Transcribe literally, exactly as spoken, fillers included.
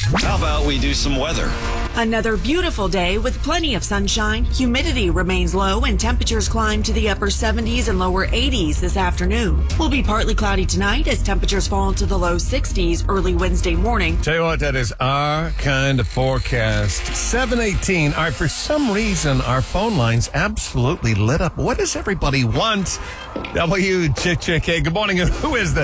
How about we do some weather? Another beautiful day with plenty of sunshine. Humidity remains low and temperatures climb to the upper seventies and lower eighties this afternoon. Will be partly cloudy tonight as temperatures fall into the low sixties early Wednesday morning. Tell you what, that is our kind of forecast. seven eighteen. All right, for some reason, our phone lines absolutely lit up. What does everybody want? W J J K, good morning. Who is this?